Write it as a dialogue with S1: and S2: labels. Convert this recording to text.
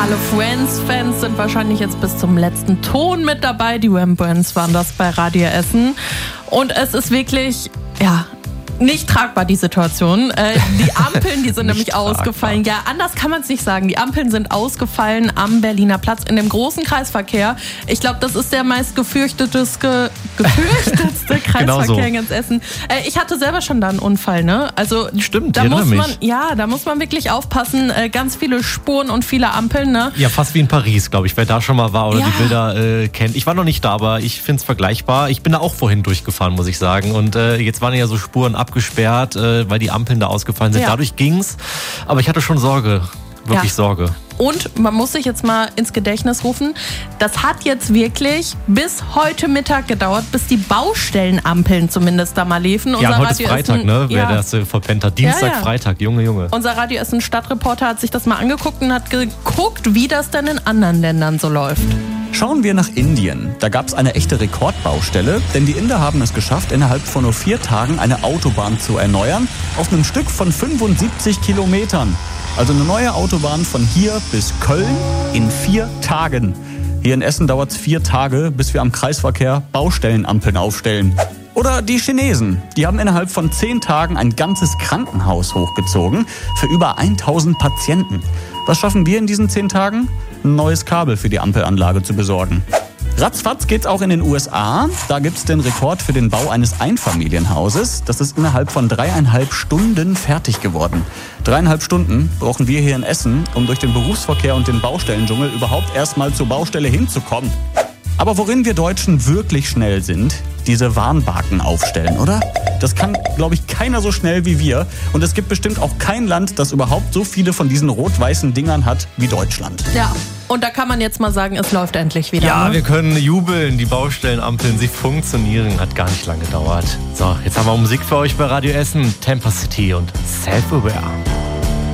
S1: Alle Friends-Fans sind wahrscheinlich jetzt bis zum letzten Ton mit dabei. Die Rembrandts waren das bei Radio Essen. Und es ist wirklich, nicht tragbar, die Situation. Die Ampeln, die sind nämlich ausgefallen. Ja, anders kann man es nicht sagen. Die Ampeln sind ausgefallen am Berliner Platz in dem großen Kreisverkehr. Ich glaube, das ist der meist gefürchtetste Kreisverkehr genau so. In ganz Essen. Ich hatte selber schon da einen Unfall, ne? Also
S2: stimmt,
S1: da muss man wirklich aufpassen. Ganz viele Spuren und viele Ampeln, ne?
S2: Ja, fast wie in Paris, glaube ich, wer da schon mal war oder die Bilder kennt. Ich war noch nicht da, aber ich finde es vergleichbar. Ich bin da auch vorhin durchgefahren, muss ich sagen. Und jetzt waren ja so Spuren abgesperrt, weil die Ampeln da ausgefallen sind. Ja. Dadurch ging's. Aber ich hatte schon Sorge. Wirklich Sorge.
S1: Und man muss sich jetzt mal ins Gedächtnis rufen, das hat jetzt wirklich bis heute Mittag gedauert, bis die Baustellenampeln zumindest da mal liefen.
S2: Ja, heute ist Freitag, ne? Wer das verpennt hat. Dienstag, Freitag, Junge.
S1: Unser Radio Essen Stadtreporter hat sich das mal angeguckt und hat geguckt, wie das denn in anderen Ländern so läuft.
S3: Schauen wir nach Indien. Da gab es eine echte Rekordbaustelle, denn die Inder haben es geschafft, innerhalb von nur 4 Tagen eine Autobahn zu erneuern, auf einem Stück von 75 Kilometern. Also eine neue Autobahn von hier bis Köln in 4 Tagen. Hier in Essen dauert es 4 Tage, bis wir am Kreisverkehr Baustellenampeln aufstellen. Oder die Chinesen. Die haben innerhalb von 10 Tagen ein ganzes Krankenhaus hochgezogen für über 1000 Patienten. Was schaffen wir in diesen 10 Tagen? Ein neues Kabel für die Ampelanlage zu besorgen. Ratzfatz geht's auch in den USA. Da gibt's den Rekord für den Bau eines Einfamilienhauses. Das ist innerhalb von 3,5 Stunden fertig geworden. 3,5 Stunden brauchen wir hier in Essen, um durch den Berufsverkehr und den Baustellendschungel überhaupt erstmal zur Baustelle hinzukommen. Aber worin wir Deutschen wirklich schnell sind, diese Warnbarken aufstellen, oder? Das kann, glaube ich, keiner so schnell wie wir. Und es gibt bestimmt auch kein Land, das überhaupt so viele von diesen rot-weißen Dingern hat wie Deutschland.
S1: Ja, und da kann man jetzt mal sagen, es läuft endlich wieder.
S2: Ja,
S1: ne?
S2: Wir können jubeln. Die Baustellenampeln, sie funktionieren. Hat gar nicht lange gedauert. So, jetzt haben wir Musik für euch bei Radio Essen. Temper City und Self-Aware.